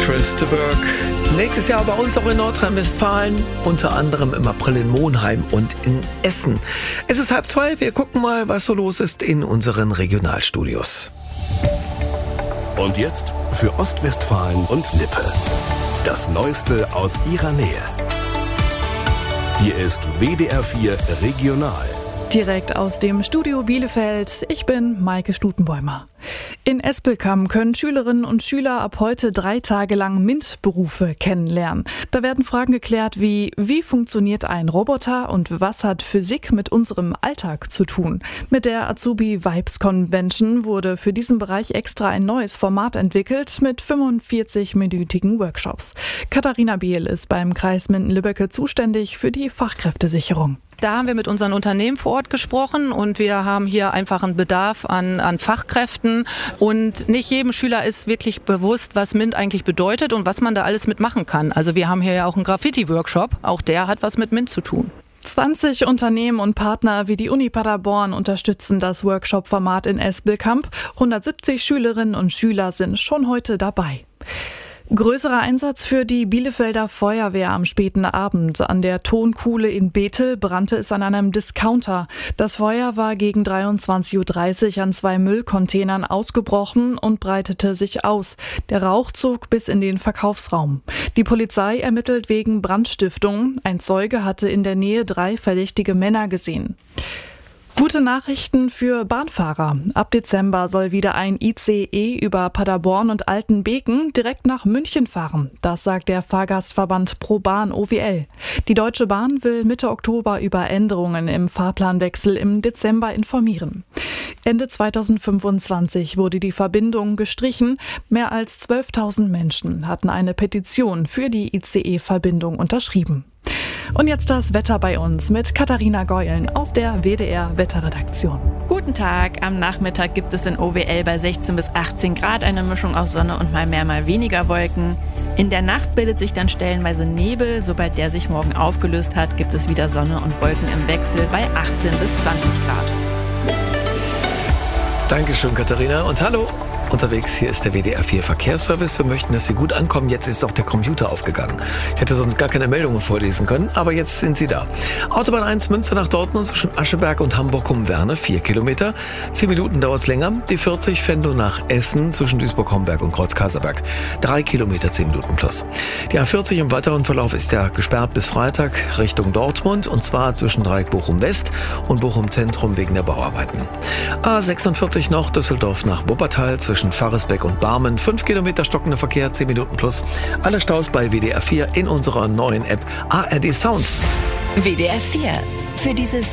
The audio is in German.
Chris de Burgh. Nächstes Jahr bei uns auch in Nordrhein-Westfalen, unter anderem im April in Monheim und in Essen. Es ist 1:30, wir gucken mal, was so los ist in unseren Regionalstudios. Und jetzt für Ostwestfalen und Lippe. Das Neueste aus ihrer Nähe. Hier ist WDR 4 Regional. Direkt aus dem Studio Bielefeld. Ich bin Maike Stutenbäumer. In Espelkamp können Schülerinnen und Schüler ab heute 3 Tage lang MINT-Berufe kennenlernen. Da werden Fragen geklärt wie funktioniert ein Roboter und was hat Physik mit unserem Alltag zu tun? Mit der Azubi Vibes Convention wurde für diesen Bereich extra ein neues Format entwickelt mit 45-minütigen Workshops. Katharina Biel ist beim Kreis Minden-Lübbecke zuständig für die Fachkräftesicherung. Da haben wir mit unseren Unternehmen vor Ort gesprochen und wir haben hier einfach einen Bedarf an Fachkräften und nicht jedem Schüler ist wirklich bewusst, was MINT eigentlich bedeutet und was man da alles mitmachen kann. Also wir haben hier ja auch einen Graffiti-Workshop, auch der hat was mit MINT zu tun. 20 Unternehmen und Partner wie die Uni Paderborn unterstützen das Workshop-Format in Espelkamp. 170 Schülerinnen und Schüler sind schon heute dabei. Größerer Einsatz für die Bielefelder Feuerwehr am späten Abend. An der Tonkuhle in Bethel brannte es an einem Discounter. Das Feuer war gegen 23:30 Uhr an 2 Müllcontainern ausgebrochen und breitete sich aus. Der Rauch zog bis in den Verkaufsraum. Die Polizei ermittelt wegen Brandstiftung. Ein Zeuge hatte in der Nähe 3 verdächtige Männer gesehen. Gute Nachrichten für Bahnfahrer. Ab Dezember soll wieder ein ICE über Paderborn und Altenbeken direkt nach München fahren. Das sagt der Fahrgastverband ProBahn OWL. Die Deutsche Bahn will Mitte Oktober über Änderungen im Fahrplanwechsel im Dezember informieren. Ende 2025 wurde die Verbindung gestrichen. Mehr als 12.000 Menschen hatten eine Petition für die ICE-Verbindung unterschrieben. Und jetzt das Wetter bei uns mit Katharina Geulen auf der WDR-Wetterredaktion. Guten Tag. Am Nachmittag gibt es in OWL bei 16 bis 18 Grad eine Mischung aus Sonne und mal mehr, mal weniger Wolken. In der Nacht bildet sich dann stellenweise Nebel. Sobald der sich morgen aufgelöst hat, gibt es wieder Sonne und Wolken im Wechsel bei 18 bis 20 Grad. Dankeschön, Katharina. Und hallo. Unterwegs, hier ist der WDR 4 Verkehrsservice. Wir möchten, dass Sie gut ankommen. Jetzt ist auch der Computer aufgegangen. Ich hätte sonst gar keine Meldungen vorlesen können, aber jetzt sind sie da. Autobahn 1 Münster nach Dortmund zwischen Ascheberg und Hamburg-Humwerne, 4 Kilometer. 10 Minuten dauert es länger. Die 40 Venlo nach Essen zwischen Duisburg-Homberg und Kreuz-Kaserberg. 3 Kilometer, 10 Minuten plus. Die A40 im weiteren Verlauf ist ja gesperrt bis Freitag Richtung Dortmund und zwar zwischen Dreieck Bochum-West und Bochum-Zentrum wegen der Bauarbeiten. A46 noch Düsseldorf nach Wuppertal zwischen Pfarresbeck und Barmen. 5 Kilometer stockender Verkehr, 10 Minuten plus. Alle Staus bei WDR 4 in unserer neuen App ARD Sounds. WDR 4. Für dieses